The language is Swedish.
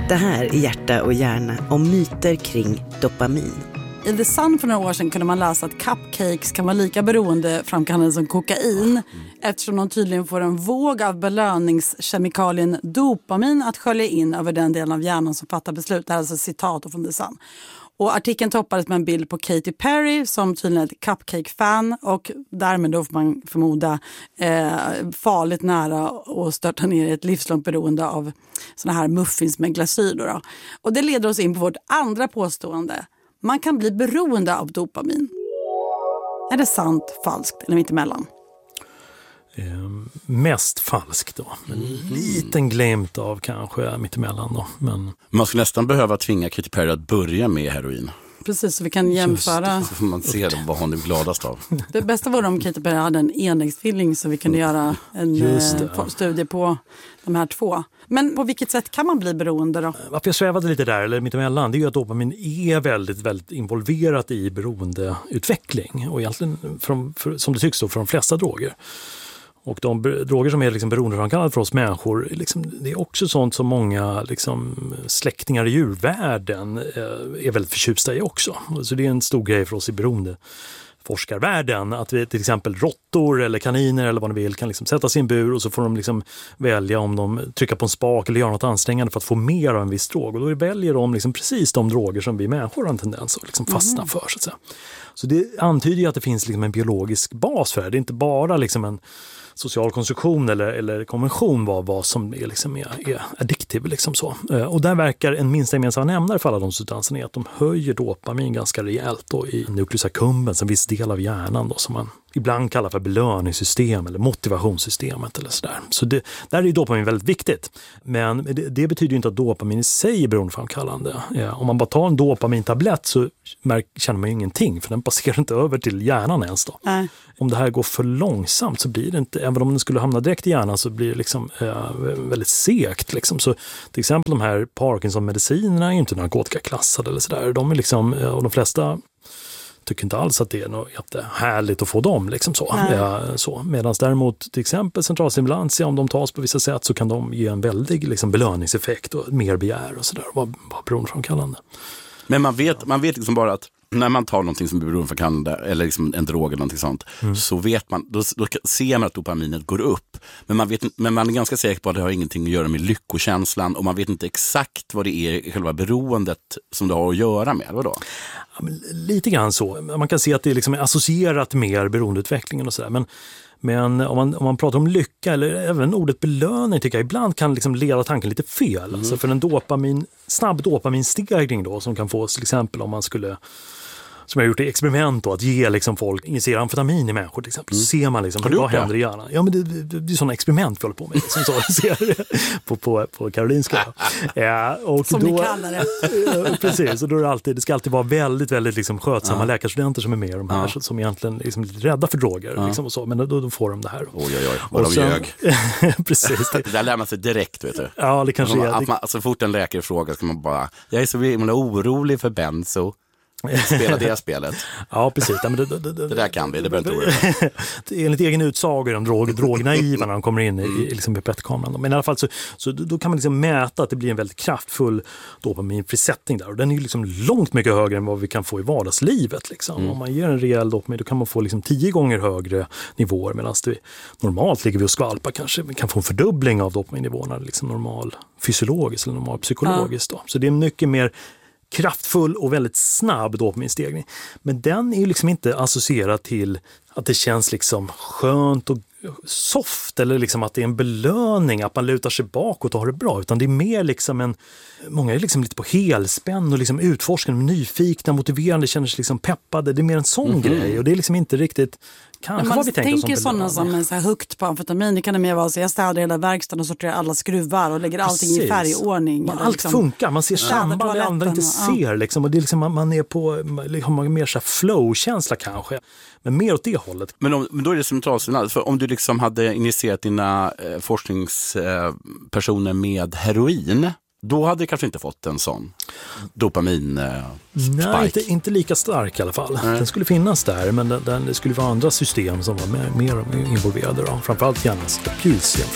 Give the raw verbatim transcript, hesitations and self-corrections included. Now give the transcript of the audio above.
Det här är Hjärta och hjärna om myter kring dopamin. I The Sun för några år sedan kunde man läsa att cupcakes kan vara lika beroendeframkallande som kokain eftersom de tydligen får en våg av belöningskemikalien dopamin att skölja in över den delen av hjärnan som fattar beslut. Det här är alltså citat från The Sun. Och artikeln toppades med en bild på Katy Perry som tydligen är ett cupcake-fan och därmed då får man förmoda eh, farligt nära och störta ner i ett livslångt beroende av såna här muffins med glasyr. Då då. Och det leder oss in på vårt andra påstående. Man kan bli beroende av dopamin. Är det sant, falskt eller mittemellan? Eh, mest falskt då. En liten glimt av kanske mittemellan då. Men... Man skulle nästan behöva tvinga Katy Perry att börja med heroin. Precis, så vi kan jämföra. Så får man se vad hon är gladast av. Det bästa vore om Katy Perry hade en enäggstvilling så vi kunde göra en eh, studie på de här två. Men på vilket sätt kan man bli beroende då? Varför jag svävade lite där, eller mittemellan, det är ju att dopamin är väldigt, väldigt involverat i beroendeutveckling. Och egentligen, från, för, som det tycks då, för de flesta droger. Och de droger som är liksom beroendeframkallande för oss människor, liksom, det är också sånt som många liksom, släktingar i djurvärlden eh, är väldigt förtjusta i också. Så det är en stor grej för oss i beroendeforskarvärlden att vi till exempel råttor eller kaniner eller vad ni vill kan liksom sätta sig i en bur och så får de liksom välja om de trycker på en spak eller gör något ansträngande för att få mer av en viss drog. Och då väljer de liksom precis de droger som vi människor har en tendens att liksom fastna för. Så att säga. Så det antyder ju att det finns liksom en biologisk bas för det. Det är inte bara liksom en social konstruktion eller, eller konvention var vad som är, liksom är, är addiktiv. Liksom så. Och där verkar en minsta gemensamma nämnare för alla de substanserna är att de höjer dopamin ganska rejält då, i nucleus accumbens, en viss del av hjärnan då, som man ibland kallar för belöningssystem eller motivationssystemet eller sådär. Så det, där är ju dopamin väldigt viktigt. Men det, det betyder ju inte att dopamin i sig är beroendeframkallande. Ja, om man bara tar en dopamintablett så märk, känner man ju ingenting för den passerar inte över till hjärnan ens då. Nej. Om det här går för långsamt så blir det inte, även om den skulle hamna direkt i hjärnan så blir det liksom eh, väldigt segt. Liksom. Så till exempel de här Parkinson-medicinerna är ju inte narkotikaklassade eller sådär. De är liksom, och de flesta tycker inte alls att det är något jättehärligt att få dem. Liksom så. Ja, så. Medan däremot till exempel centralstimulans, om de tas på vissa sätt så kan de ge en väldig liksom, belöningseffekt och mer begär och sådär. Vad beroendeframkallande. Men man vet, man vet liksom bara att när man tar någonting som är beroendeframkallande eller liksom en drog eller någonting sånt mm. så vet man, då, då ser man att dopaminet går upp. Men man, vet, men man är ganska säker på att det har ingenting att göra med lyckokänslan och man vet inte exakt vad det är i själva beroendet som det har att göra med. Vadå? Ja, men lite grann så. Man kan se att det liksom är associerat med beroendeutvecklingen och sådär. Men Men om man, om man pratar om lycka eller även ordet belöning tycker jag ibland kan liksom leda tanken lite fel. Mm. Alltså för en dopamin, snabb dopaminstegring då som kan fås till exempel om man skulle, som jag har gjort i experiment då, att ge liksom folk, injicera amfetamin i människor till exempel. Mm. Så ser man liksom, vad händer i hjärnan. Ja men det, det, det är sådana experiment vi håller på med. Liksom så, ser på, på, på Karolinska. Ja, och som då, ni kallar det. Precis, och då är det, alltid, det ska alltid vara väldigt, väldigt liksom skötsamma ja. läkarstudenter som är med de här, ja. som egentligen liksom är rädda för droger. Ja. Liksom och så, men då, då får de det här. Oj, oj, oj. Vad de sen, ljög. Precis. Det där lär man sig direkt, vet du. Ja, det kanske är. Så alltså, fort en läkare frågar ska man bara, jag är så himla orolig för benzo. Spela det spelet. Ja, precis. Ja, men det, det, det, det där kan vi, det behöver inte oroa. Enligt egen utsago är de drog, drognaiva när de kommer in i, i liksom pipetkameran. Men i alla fall så, så då kan man liksom mäta att det blir en väldigt kraftfull dopaminfrisättning där. Och den är ju liksom långt mycket högre än vad vi kan få i vardagslivet. Liksom. Mm. Om man ger en rejäl dopamin då kan man få liksom tio gånger högre nivåer medan det normalt ligger vi och skvalpar kanske. Man kan få en fördubbling av dopaminnivåerna liksom normal fysiologiskt eller normal psykologiskt. Då. Så det är mycket mer kraftfull och väldigt snabb dopaminstegring. Men den är ju liksom inte associerad till att det känns liksom skönt och soft eller liksom att det är en belöning att man lutar sig bakåt och har det bra, utan det är mer liksom en, många är liksom lite på helspänn och liksom utforskande, nyfikna, motiverande, känner sig liksom peppade, det är mer en sån mm-hmm. grej och det är liksom inte riktigt kanske vad vi tänker som belöning. Sådana som är så här högt på amfetamin, det kan det mer vara så jag städar hela verkstaden och sorterar alla skruvar och lägger allting Precis. i färgordning. Man, allt liksom, funkar, man ser samband det andra inte ja. ser liksom, och det är liksom, man, man är på liksom, mer så här flow-känsla kanske. Men mer åt det hållet. Men, om, men då är det centralsignal. För om du liksom hade initierat dina eh, forskningspersoner eh, med heroin, då hade du kanske inte fått en sån dopamin eh, Nej, inte, inte lika stark i alla fall. Nej. Den skulle finnas där, men den, den, det skulle vara andra system som var mer, mer involverade. Då. Framförallt hjärnans aprilsystem.